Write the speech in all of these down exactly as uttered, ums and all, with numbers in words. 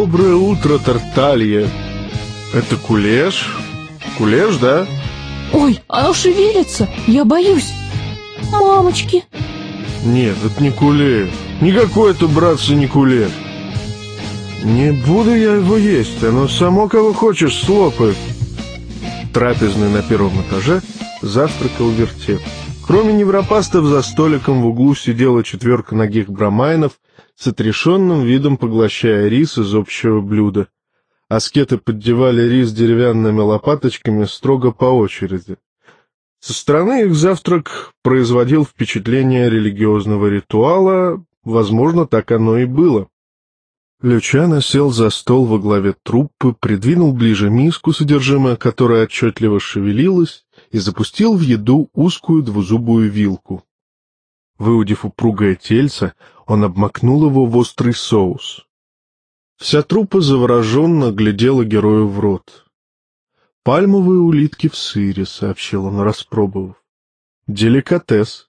Доброе утро, Тарталья. Это кулеш? Кулеш, да? Ой, оно шевелится, я боюсь. Мамочки. Нет, это не кулеш. Никакой это, братцы, не кулеш. Не буду я его есть, оно само кого хочешь слопает. Трапезный на первом этаже завтракал вертеп. Кроме невропастов за столиком в углу сидела четверка нагих брамайнов с отрешенным видом, поглощая рис из общего блюда. Аскеты поддевали рис деревянными лопаточками строго по очереди. Со стороны их завтрак производил впечатление религиозного ритуала, возможно, так оно и было. Лючано сел за стол во главе труппы, придвинул ближе миску, содержимое которой отчетливо шевелилось, и запустил в еду узкую двузубую вилку. Выудив упругое тельце, он обмакнул его в острый соус. Вся труппа завороженно глядела герою в рот. «Пальмовые улитки в сыре», — сообщил он, распробовав. «Деликатес».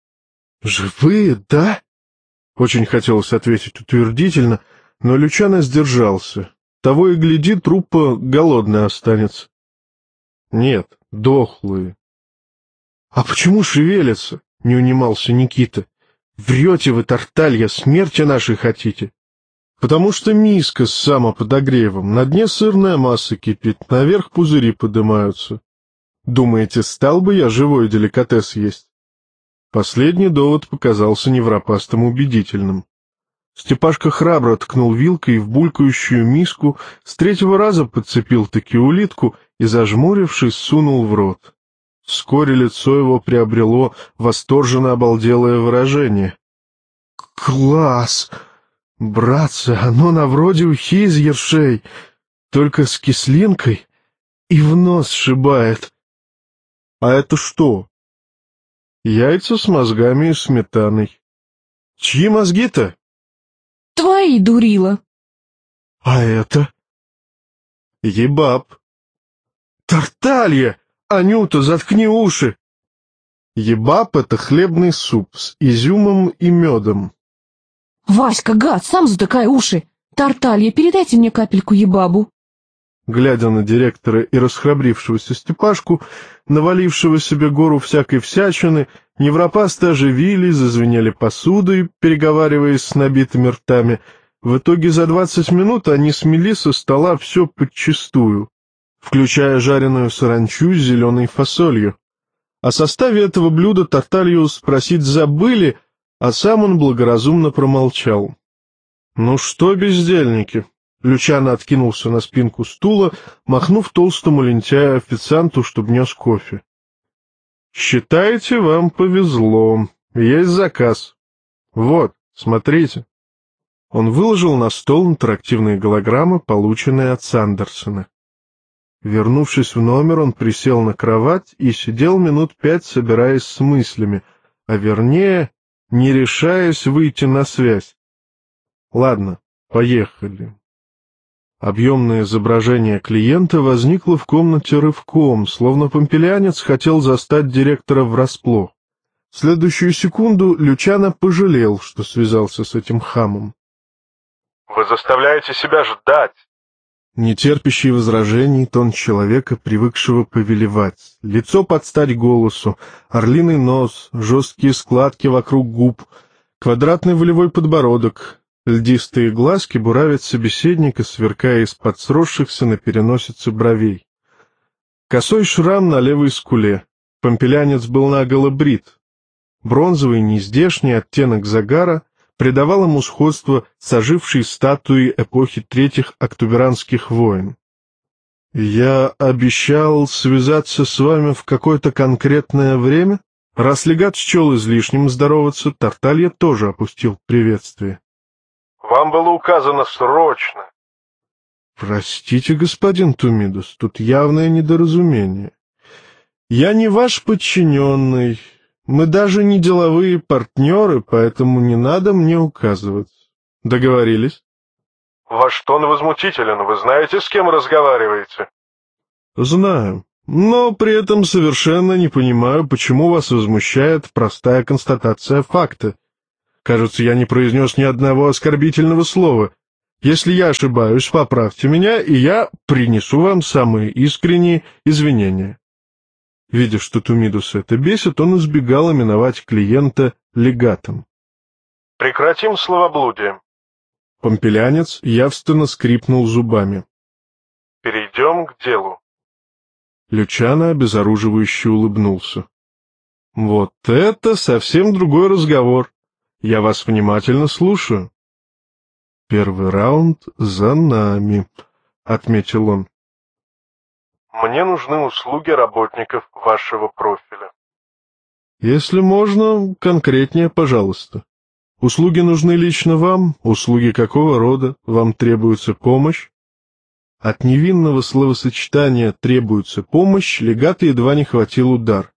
«Живые, да?» Очень хотелось ответить утвердительно, но Лючано сдержался. Того и гляди, труппа голодная останется. «Нет, дохлые». «А почему шевелятся?» — не унимался Никита. «Врете вы, Тарталья, смерти нашей хотите?» «Потому что миска с самоподогревом, на дне сырная масса кипит, наверх пузыри подымаются. Думаете, стал бы я живой деликатес есть?» Последний довод показался невропастом убедительным. Степашка храбро ткнул вилкой в булькающую миску, с третьего раза подцепил-таки улитку и, зажмурившись, сунул в рот. Вскоре лицо его приобрело восторженно обалделое выражение. «Класс! Братцы, оно на вроде ухи из ершей, только с кислинкой и в нос сшибает». «А это что?» «Яйца с мозгами и сметаной». «Чьи мозги-то?» Твои, дурила. «А это?» «Ебаб». «Тарталья! Анюта, заткни уши!» Ебаб — это хлебный суп с изюмом и медом. Васька, гад, сам затыкай уши. Тарталья, передайте мне капельку ебабу. Глядя на директора и расхрабрившегося Степашку, навалившего себе гору всякой всячины, невропасты оживились, зазвенели посудой, переговариваясь с набитыми ртами. В итоге за двадцать минут они смели со стола все подчистую, включая жареную саранчу с зеленой фасолью. О составе этого блюда Тарталью спросить забыли, а сам он благоразумно промолчал. «Ну что, бездельники?» Лючано откинулся на спинку стула, махнув толстому лентяю-официанту, чтоб нес кофе. «Считайте, вам повезло. Есть заказ. Вот, смотрите». Он выложил на стол интерактивные голограммы, полученные от Сандерсона. Вернувшись в номер, он присел на кровать и сидел минут пять, собираясь с мыслями, а вернее, не решаясь выйти на связь. Ладно, поехали. Объемное изображение клиента возникло в комнате рывком, словно помпелянец хотел застать директора врасплох. В следующую секунду Лючано пожалел, что связался с этим хамом. «Вы заставляете себя ждать!» Нетерпящий возражений тон человека, привыкшего повелевать, лицо под стать голосу, орлиный нос, жесткие складки вокруг губ, квадратный волевой подбородок, льдистые глазки буравят собеседника, сверкая из-под сросшихся на переносице бровей. Косой шрам на левой скуле, помпелянец был наголо брит, бронзовый нездешний оттенок загара придавал ему сходство с ожившей статуей эпохи третьих октябрянских войн. «Я обещал связаться с вами в какое-то конкретное время?» Раз легат счел излишним здороваться, Тарталья тоже опустил приветствие. «Вам было указано срочно». «Простите, господин Тумидус, тут явное недоразумение. Я не ваш подчиненный». Мы даже не деловые партнеры, поэтому не надо мне указывать. Договорились? Ваш тон возмутителен. Вы знаете, с кем разговариваете? Знаю, но при этом совершенно не понимаю, почему вас возмущает простая констатация факта. Кажется, я не произнес ни одного оскорбительного слова. Если я ошибаюсь, поправьте меня, и я принесу вам самые искренние извинения». Видя, что Тумидуса это бесит, он избегал именовать клиента легатом. «Прекратим словоблудие». Помпелянец явственно скрипнул зубами. «Перейдем к делу». Лючано обезоруживающе улыбнулся. «Вот это совсем другой разговор. Я вас внимательно слушаю». «Первый раунд за нами», — отметил он. «Мне нужны услуги работников вашего профиля». «Если можно, конкретнее, пожалуйста. Услуги нужны лично вам? Услуги какого рода? Вам требуется помощь?» От невинного словосочетания «требуется помощь» легата едва не хватил удар.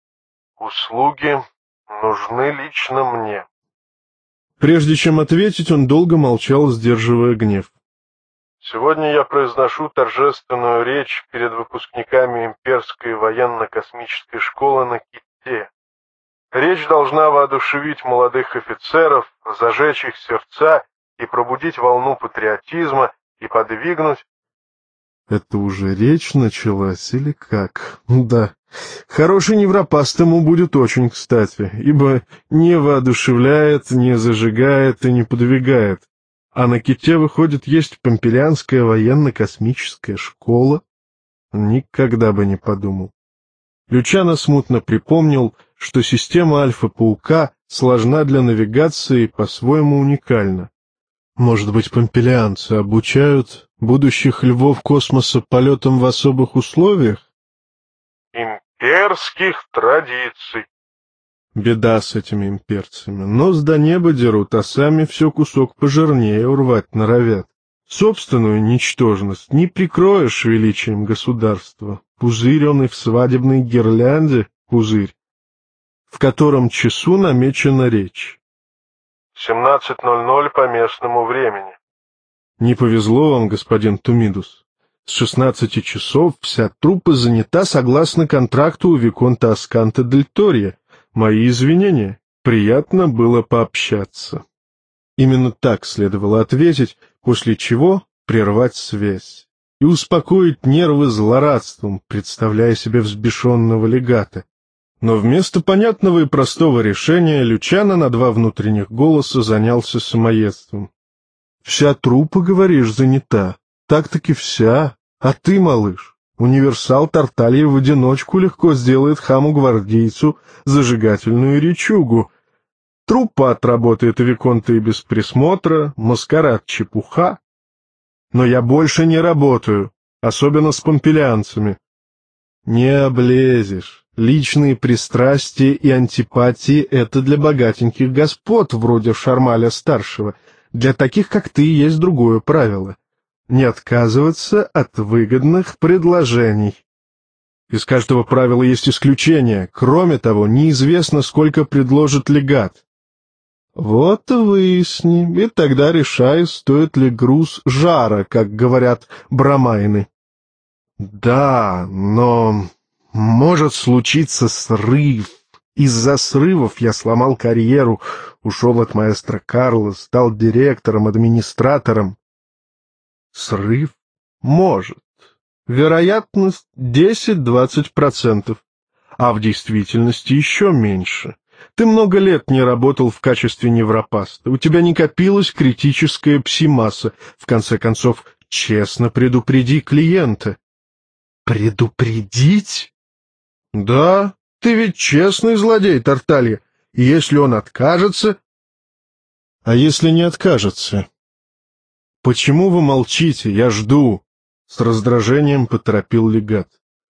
«Услуги нужны лично мне». Прежде чем ответить, он долго молчал, сдерживая гнев. «Сегодня я произношу торжественную речь перед выпускниками Имперской военно-космической школы на Китте. Речь должна воодушевить молодых офицеров, зажечь их сердца и пробудить волну патриотизма и подвигнуть...» Это уже речь началась или как? Да, хороший невропаст ему будет очень кстати, ибо не воодушевляет, не зажигает и не подвигает. А на Ките, выходит, есть Помпелянская военно-космическая школа? Никогда бы не подумал. Лючано смутно припомнил, что система Альфа-паука сложна для навигации и по-своему уникальна. Может быть, помпелианцы обучают будущих львов космоса полетам в особых условиях? Имперских традиций. Беда с этими имперцами. Нос до неба дерут, а сами все кусок пожирнее урвать норовят. Собственную ничтожность не прикроешь величием государства. Пузырь он и в свадебной гирлянде пузырь, в котором часу намечена речь. семнадцать ноль ноль по местному времени. Не повезло вам, господин Тумидус. С шестнадцати часов вся труппа занята согласно контракту у виконта Асканта дель Торье. Мои извинения. Приятно было пообщаться. Именно так следовало ответить, после чего прервать связь и успокоить нервы злорадством, представляя себе взбешенного легата. Но вместо понятного и простого решения Лючано на два внутренних голоса занялся самоедством. «Вся труппа, говоришь, занята. Так-таки вся. А ты, малыш, универсал Тарталья в одиночку легко сделает хаму-гвардейцу зажигательную речугу. Труппа отработает виконта и без присмотра, маскарад чепуха. Но я больше не работаю, особенно с помпелианцами. Не облезешь. Личные пристрастия и антипатии — это для богатеньких господ, вроде Шармаля-старшего. Для таких, как ты, есть другое правило — не отказываться от выгодных предложений. Из каждого правила есть исключение. Кроме того, неизвестно, сколько предложит легат. Вот и выясни, и тогда решай, стоит ли груз жара, как говорят брамайны. Да, но... может случиться срыв. Из-за срывов я сломал карьеру, ушел от маэстро Карло, стал директором, администратором. Срыв? Может. Вероятность десять-двадцать процентов. А в действительности еще меньше. Ты много лет не работал в качестве невропаста. У тебя не копилась критическая пси-масса. В конце концов, честно предупреди клиента. Предупредить? Да, ты ведь честный злодей, Тарталья, и если он откажется... А если не откажется? Почему вы молчите? Я жду. С раздражением поторопил легат.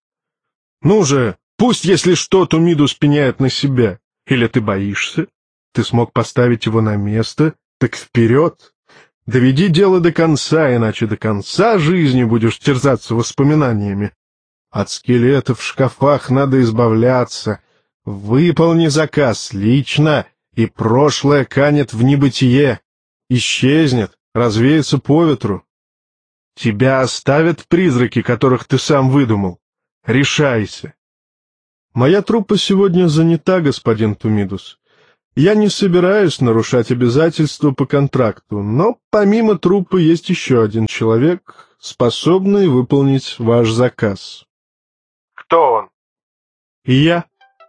Ну же, пусть, если что, Тумидус пеняет на себя. Или ты боишься? Ты смог поставить его на место? Так вперед! Доведи дело до конца, иначе до конца жизни будешь терзаться воспоминаниями. От скелетов в шкафах надо избавляться. Выполни заказ лично, и прошлое канет в небытие. Исчезнет, развеется по ветру. Тебя оставят призраки, которых ты сам выдумал. Решайся. Моя труппа сегодня занята, господин Тумидус. Я не собираюсь нарушать обязательства по контракту, но помимо труппы есть еще один человек, способный выполнить ваш заказ. Кто он? И я.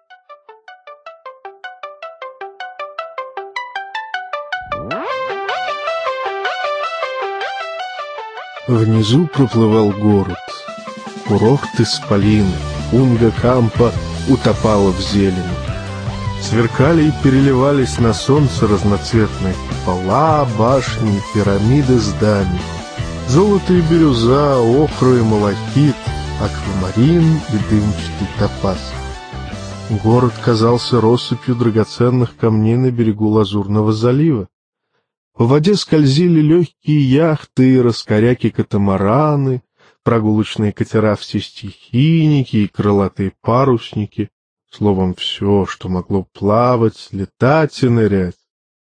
Внизу проплывал город. Курорт исполин, Унга-Кампа утопала в зелени. Сверкали и переливались на солнце разноцветные купола, башни, пирамиды зданий. Золото и бирюза, охра и малахит, аквамарин и дымчатый топаз. Город казался россыпью драгоценных камней на берегу Лазурного залива. В воде скользили легкие яхты и раскоряки-катамараны, прогулочные катера все стихийники и крылатые парусники, словом, все, что могло плавать, летать и нырять.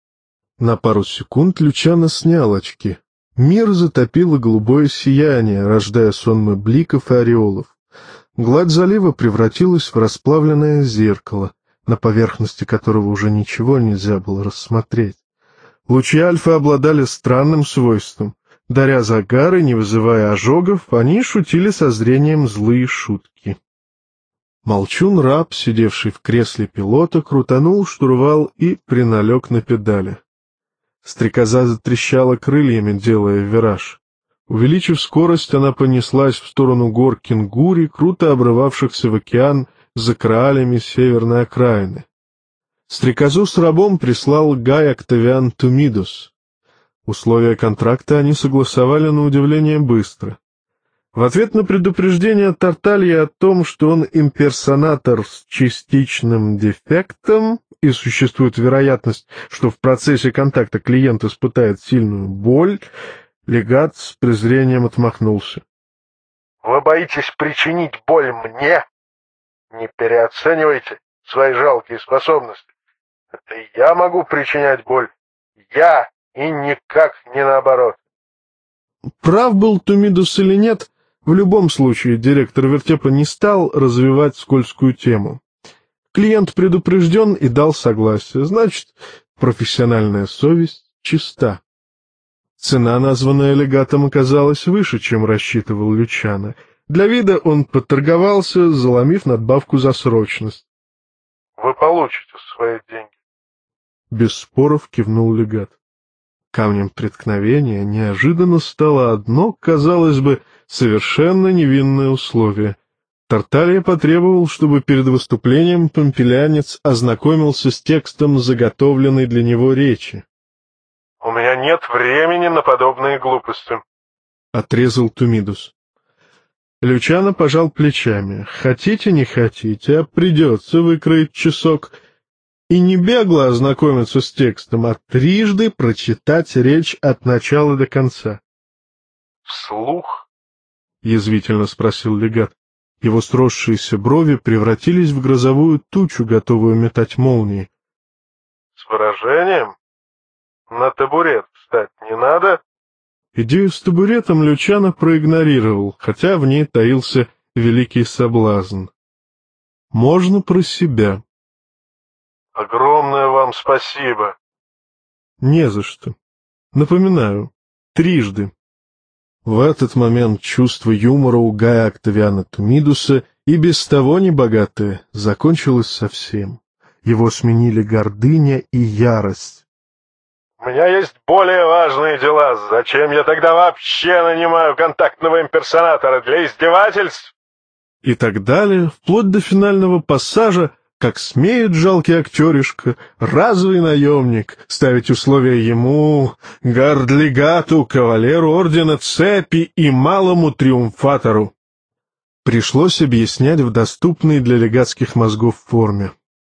На пару секунд Лючано снял очки. Мир затопило голубое сияние, рождая сонмы бликов и ореолов. Гладь залива превратилась в расплавленное зеркало, на поверхности которого уже ничего нельзя было рассмотреть. Лучи альфа обладали странным свойством. Даря загары, не вызывая ожогов, они шутили со зрением злые шутки. Молчун-раб, сидевший в кресле пилота, крутанул штурвал и приналег на педали. Стрекоза затрещала крыльями, делая вираж. Увеличив скорость, она понеслась в сторону гор Кенгури, круто обрывавшихся в океан за краалями северной окраины. Стрекозу с рабом прислал Гай Октавиан Тумидус. Условия контракта они согласовали на удивление быстро. В ответ на предупреждение Тарталья о том, что он имперсонатор с частичным дефектом и существует вероятность, что в процессе контакта клиент испытает сильную боль, легат с презрением отмахнулся. — Вы боитесь причинить боль мне? Не переоценивайте свои жалкие способности. Это я могу причинять боль. Я, и никак не наоборот. Прав был Тумидус или нет, в любом случае директор вертепа не стал развивать скользкую тему. Клиент предупрежден и дал согласие, значит, профессиональная совесть чиста. Цена, названная легатом, оказалась выше, чем рассчитывал Лючано. Для вида он поторговался, заломив надбавку за срочность. — Вы получите свои деньги. Без споров кивнул легат. Камнем преткновения неожиданно стало одно, казалось бы, совершенно невинное условие. Тарталья потребовал, чтобы перед выступлением помпелянец ознакомился с текстом заготовленной для него речи. — У меня нет времени на подобные глупости, — отрезал Тумидус. Лючано пожал плечами. Хотите, не хотите, а придется выкроить часок и не бегло ознакомиться с текстом, а трижды прочитать речь от начала до конца. — Вслух? — язвительно спросил легат. Его сросшиеся брови превратились в грозовую тучу, готовую метать молнии. — С выражением? На табурет встать не надо? Идею с табуретом Лючано проигнорировал, хотя в ней таился великий соблазн. Можно про себя. — Огромное вам спасибо. — Не за что. Напоминаю, трижды. В этот момент чувство юмора у Гая Октавиана Тумидуса, и без того небогатое, закончилось совсем. Его сменили гордыня и ярость. — У меня есть более важные дела. Зачем я тогда вообще нанимаю контактного имперсонатора? Для издевательств? И так далее, вплоть до финального пассажа, как смеет жалкий актеришка, разовый наемник, ставить условия ему, гардлигату, кавалеру ордена Цепи и малому триумфатору. Пришлось объяснять в доступной для легатских мозгов форме.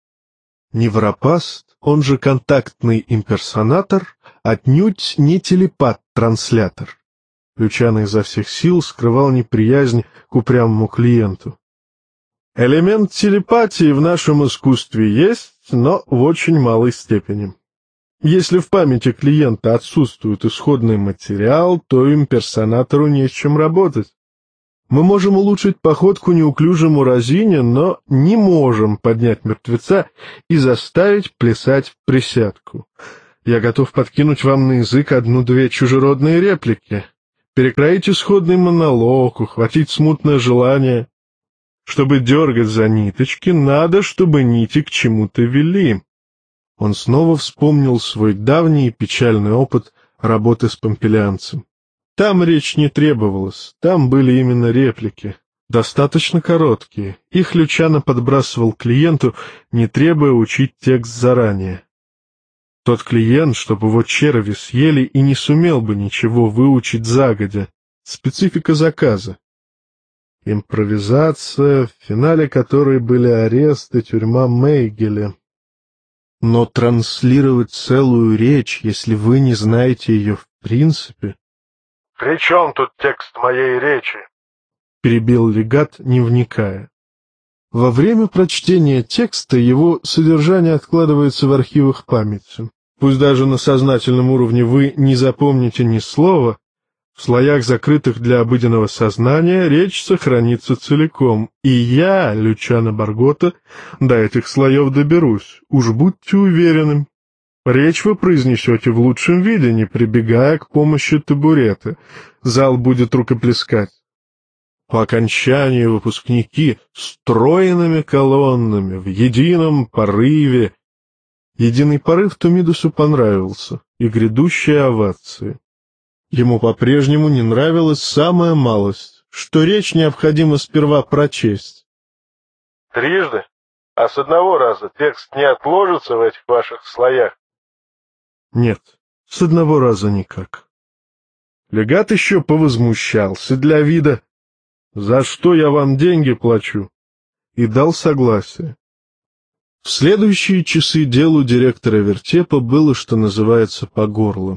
Невропаст, он же контактный имперсонатор, отнюдь не телепат-транслятор. Лючано изо всех сил скрывал неприязнь к упрямому клиенту. Элемент телепатии в нашем искусстве есть, но в очень малой степени. Если в памяти клиента отсутствует исходный материал, то имперсонатору не с чем работать. Мы можем улучшить походку неуклюжему разине, но не можем поднять мертвеца и заставить плясать в присядку. Я готов подкинуть вам на язык одну-две чужеродные реплики, перекроить исходный монолог, ухватить смутное желание. Чтобы дергать за ниточки, надо, чтобы нити к чему-то вели. Он снова вспомнил свой давний и печальный опыт работы с помпилианцем. Там речь не требовалась, там были именно реплики, достаточно короткие. Их Лючано подбрасывал клиенту, не требуя учить текст заранее. Тот клиент, чтобы его черви съели, и не сумел бы ничего выучить загодя. Специфика заказа. Импровизация, в финале которой были арест и тюрьма Мейгеля. Но транслировать целую речь, если вы не знаете ее в принципе... — При чем тут текст моей речи? — перебил легат, не вникая. Во время прочтения текста его содержание откладывается в архивах памяти. Пусть даже на сознательном уровне вы не запомните ни слова, в слоях, закрытых для обыденного сознания, речь сохранится целиком, и я, Лючано Барготта, до этих слоев доберусь, уж будьте уверены. Речь вы произнесете в лучшем виде, не прибегая к помощи табурета. Зал будет рукоплескать. По окончании выпускники стройными колоннами, в едином порыве. Единый порыв Тумидусу понравился, и грядущие овации. Ему по-прежнему не нравилась самая малость, что речь необходимо сперва прочесть. — Трижды? А с одного раза текст не отложится в этих ваших слоях? Нет, с одного раза никак. Легат еще повозмущался для вида. «За что я вам деньги плачу?» и дал согласие. В следующие часы делу директора вертепа было, что называется, по горло.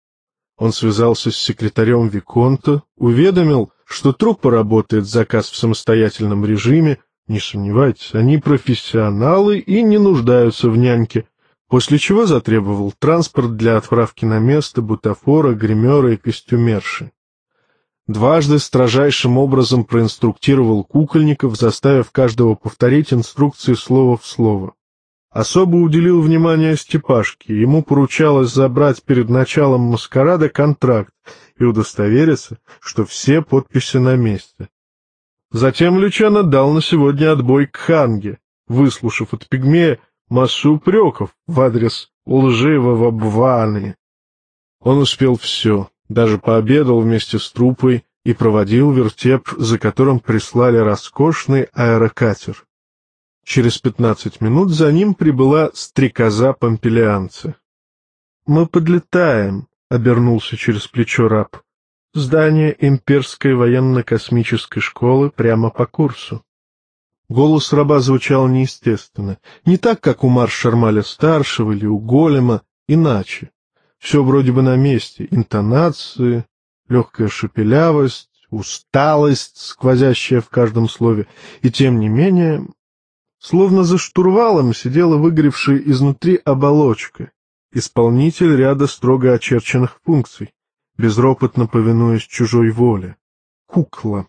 Он связался с секретарем виконта, уведомил, что труппа работает заказ в самостоятельном режиме, не сомневайтесь, они профессионалы и не нуждаются в няньке, после чего затребовал транспорт для отправки на место бутафора, гримера и костюмерши. Дважды строжайшим образом проинструктировал кукольников, заставив каждого повторить инструкции слово в слово. Особо уделил внимание Степашке, ему поручалось забрать перед началом маскарада контракт и удостовериться, что все подписи на месте. Затем Лючано дал на сегодня отбой к Ханге, выслушав от пигмея массу упреков в адрес лживого Бваны. Он успел все, даже пообедал вместе с труппой и проводил вертеп, за которым прислали роскошный аэрокатер. Через пятнадцать минут за ним прибыла стрекоза помпилианца. — Мы подлетаем, — обернулся через плечо раб. — Здание имперской военно-космической школы прямо по курсу. Голос раба звучал неестественно, не так, как у Марш-Шармаля-старшего или у Голема, иначе. Все вроде бы на месте, интонации, легкая шепелявость, усталость, сквозящая в каждом слове, и тем не менее, словно за штурвалом сидела выгоревшая изнутри оболочка, исполнитель ряда строго очерченных функций, безропотно повинуясь чужой воле. Кукла.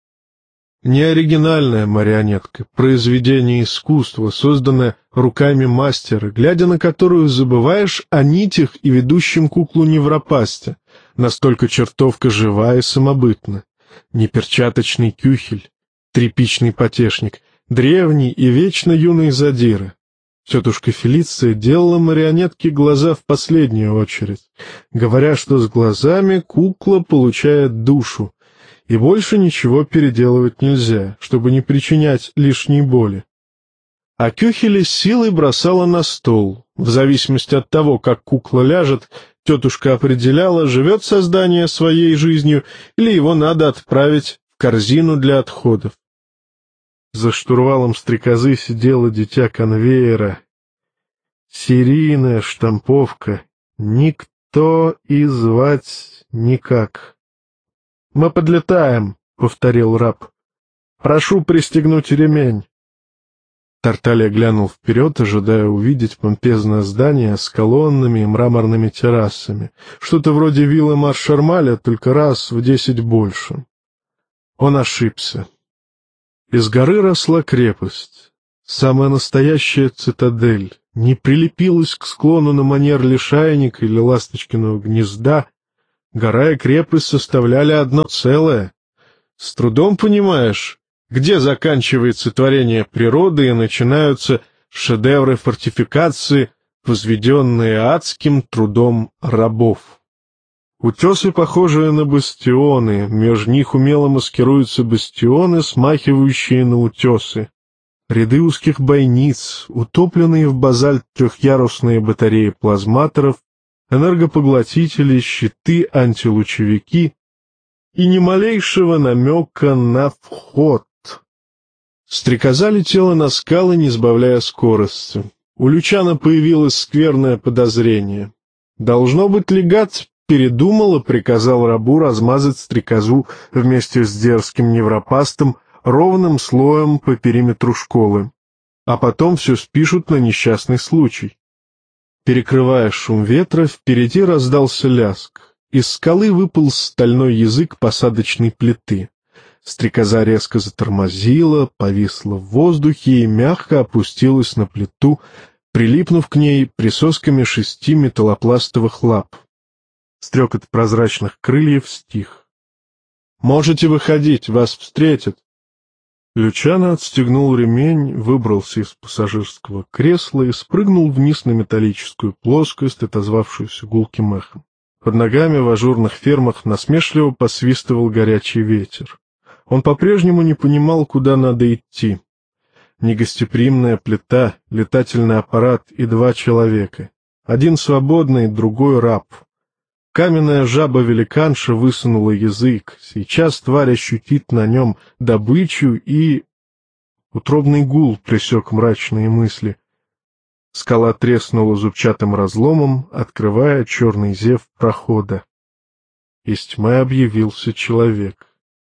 Неоригинальная марионетка, произведение искусства, созданное руками мастера, глядя на которую забываешь о нитях и ведущем куклу невропасте, настолько чертовка жива и самобытна. Неперчаточный кюхель, тряпичный потешник, древний и вечно юный задира. Тетушка Фелиция делала марионетке глаза в последнюю очередь, говоря, что с глазами кукла получает душу, и больше ничего переделывать нельзя, чтобы не причинять лишней боли. А кюхеля силой бросала на стол. В зависимости от того, как кукла ляжет, тетушка определяла, живет создание своей жизнью или его надо отправить в корзину для отходов. За штурвалом стрекозы сидело дитя конвейера. Серийная штамповка. Никто и звать никак. «Мы подлетаем», — повторил раб. «Прошу пристегнуть ремень». Тарталья глянул вперед, ожидая увидеть помпезное здание с колоннами и мраморными террасами, что-то вроде виллы Марш-Шармаля, только раз в десять больше. Он ошибся. Из горы росла крепость, самая настоящая цитадель, не прилепилась к склону на манер лишайника или ласточкиного гнезда. Гора и крепость составляли одно целое. С трудом понимаешь, где заканчивается творение природы и начинаются шедевры фортификации, возведенные адским трудом рабов. Утесы, похожие на бастионы, между них умело маскируются бастионы, смахивающие на утесы. Ряды узких бойниц, утопленные в базальт трехъярусные батареи плазматоров, энергопоглотители, щиты, антилучевики и ни малейшего намека на вход. Стрекоза летела на скалы, не сбавляя скорости. У Лючана появилось скверное подозрение. Должно быть, легат передумал и приказал рабу размазать стрекозу вместе с дерзким невропастом ровным слоем по периметру школы, а потом все спишут на несчастный случай. Перекрывая шум ветра, впереди раздался ляск. Из скалы выпал стальной язык посадочной плиты. Стрекоза резко затормозила, повисла в воздухе и мягко опустилась на плиту, прилипнув к ней присосками шести металлопластовых лап. Стрекот прозрачных крыльев стих. «Можете выходить, вас встретят!» Лючано отстегнул ремень, выбрался из пассажирского кресла и спрыгнул вниз на металлическую плоскость, отозвавшуюся гулким эхом. Под ногами в ажурных фермах насмешливо посвистывал горячий ветер. Он по-прежнему не понимал, куда надо идти. Негостеприимная плита, летательный аппарат и два человека. Один свободный, другой раб. Каменная жаба-великанша высунула язык. Сейчас тварь ощутит на нем добычу и... Утробный гул пресек мрачные мысли. Скала треснула зубчатым разломом, открывая черный зев прохода. Из тьмы объявился человек.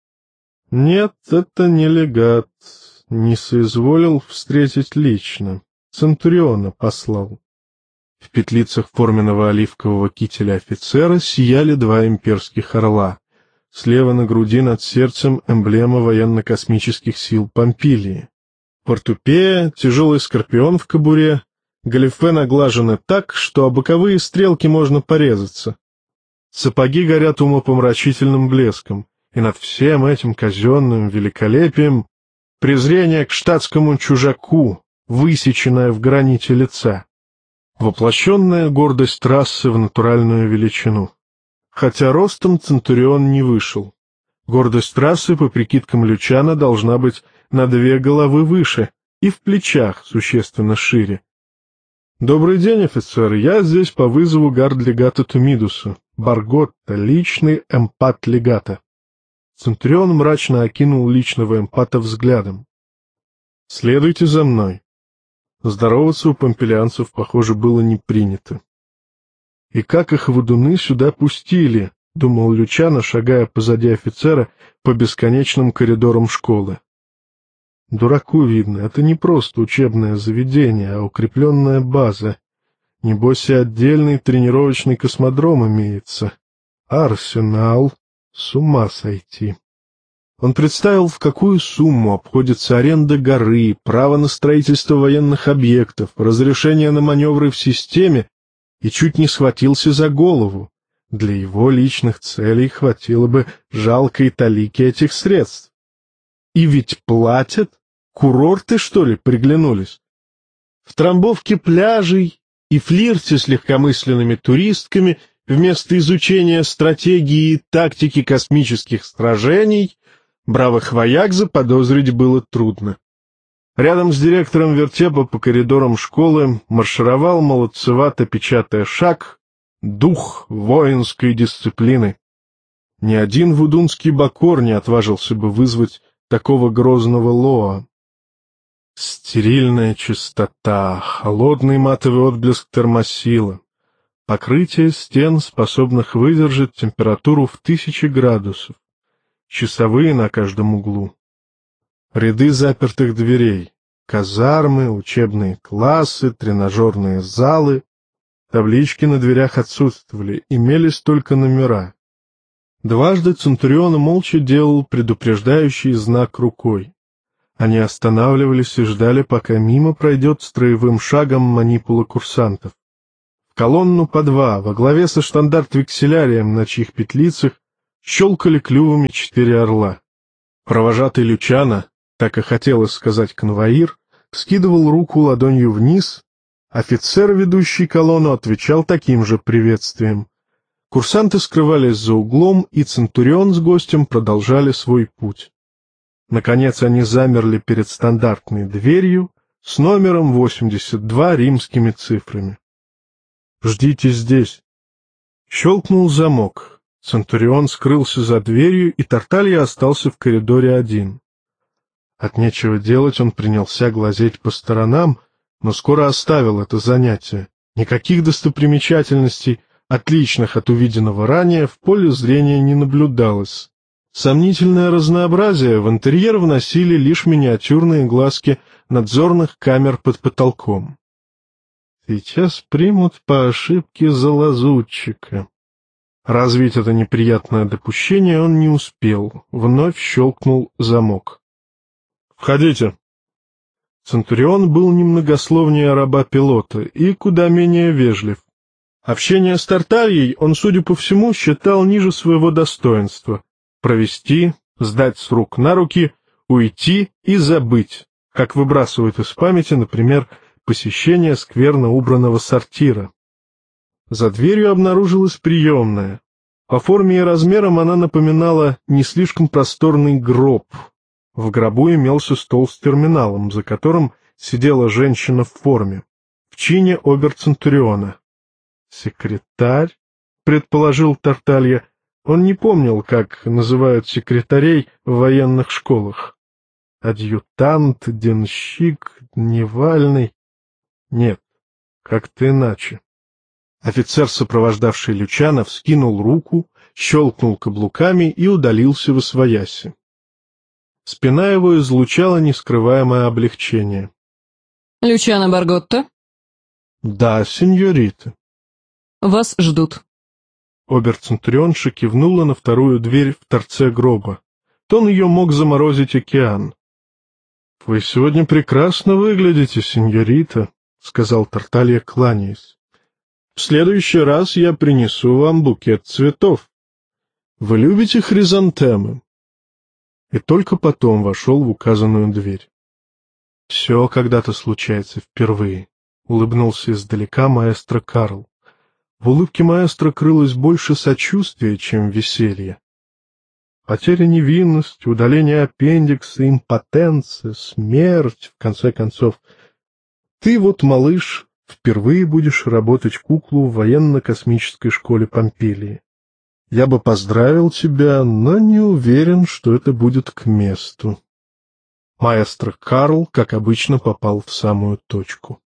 Нет, это не легат. Не соизволил встретить лично. Центуриона послал. В петлицах форменного оливкового кителя офицера сияли два имперских орла. Слева на груди над сердцем эмблема военно-космических сил Помпилии. Портупея, тяжелый скорпион в кобуре, галифе наглажены так, что о боковые стрелки можно порезаться. Сапоги горят умопомрачительным блеском, и над всем этим казенным великолепием презрение к штатскому чужаку, высеченное в граните лица. Воплощенная гордость расы в натуральную величину. Хотя ростом Центурион не вышел. Гордость расы, по прикидкам Лючана, должна быть на две головы выше и в плечах существенно шире. «Добрый день, офицер, я здесь по вызову гард-легата Тумидуса, Барготта, личный эмпат легата». Центурион мрачно окинул личного эмпата взглядом. «Следуйте за мной». Здороваться у помпилианцев, похоже, было не принято. «И как их водуны сюда пустили?» — думал Лючано, шагая позади офицера по бесконечным коридорам школы. Дураку видно, это не просто учебное заведение, а укрепленная база. Небось и отдельный тренировочный космодром имеется. Арсенал. С ума сойти. Он представил, в какую сумму обходится аренда горы, право на строительство военных объектов, разрешение на маневры в системе, и чуть не схватился за голову. Для его личных целей хватило бы жалкой талики этих средств. И ведь платят? Курорты, что ли, приглянулись? В трамбовке пляжей и флирте с легкомысленными туристками вместо изучения стратегии и тактики космических сражений бравых вояк заподозрить было трудно. Рядом с директором вертепа по коридорам школы маршировал, молодцевато печатая шаг, дух воинской дисциплины. Ни один вудунский бакор не отважился бы вызвать такого грозного лоа. Стерильная чистота, холодный матовый отблеск термосила, покрытие стен, способных выдержать температуру в тысячи градусов, часовые на каждом углу, ряды запертых дверей, казармы, учебные классы, тренажерные залы. Таблички на дверях отсутствовали, имелись только номера. Дважды Центурион молча делал предупреждающий знак рукой. Они останавливались и ждали, пока мимо пройдет строевым шагом манипула курсантов. В колонну по два, во главе со штандарт-векселярием, на чьих петлицах щелкали клювами четыре орла. Провожатый Лючано, так и хотелось сказать конвоир, скидывал руку ладонью вниз, офицер, ведущий колонну, отвечал таким же приветствием. Курсанты скрывались за углом, и Центурион с гостем продолжали свой путь. Наконец они замерли перед стандартной дверью с номером восемьдесят два римскими цифрами. «Ждите здесь». Щелкнул замок. Центурион скрылся за дверью, и Тарталья остался в коридоре один. От нечего делать он принялся глазеть по сторонам, но скоро оставил это занятие. Никаких достопримечательностей, отличных от увиденного ранее, в поле зрения не наблюдалось. Сомнительное разнообразие в интерьер вносили лишь миниатюрные глазки надзорных камер под потолком. Сейчас примут по ошибке за лазутчика. Развить это неприятное допущение он не успел. Вновь щелкнул замок. «Входите». Центурион был немногословнее раба-пилота и куда менее вежлив. Общение с Тартальей он, судя по всему, считал ниже своего достоинства. Провести, сдать с рук на руки, уйти и забыть, как выбрасывают из памяти, например, посещение скверно убранного сортира. За дверью обнаружилась приемная. По форме и размерам она напоминала не слишком просторный гроб. В гробу имелся стол с терминалом, за которым сидела женщина в форме, в чине обер-центуриона. «Секретарь?» — предположил Тарталья. Он не помнил, как называют секретарей в военных школах. Адъютант, денщик, дневальный. Нет, как-то иначе. Офицер, сопровождавший Лючано, вскинул руку, щелкнул каблуками и удалился восвояси. Спина его излучала нескрываемое облегчение. — Лючано Барготто? — Да, сеньорита. — Вас ждут. Обер-центурионша кивнула на вторую дверь в торце гроба. Тон ее мог заморозить океан. — Вы сегодня прекрасно выглядите, сеньорита, — сказал Тарталья, кланяясь. — В следующий раз я принесу вам букет цветов. Вы любите хризантемы? И только потом вошел в указанную дверь. — Все когда-то случается впервые, — улыбнулся издалека маэстро Карл. В улыбке маэстро крылось больше сочувствия, чем веселья. Потеря невинности, удаление аппендикса, импотенция, смерть, в конце концов. Ты вот, малыш, впервые будешь работать куклу в военно-космической школе Помпилии. Я бы поздравил тебя, но не уверен, что это будет к месту. Маэстро Карл, как обычно, попал в самую точку.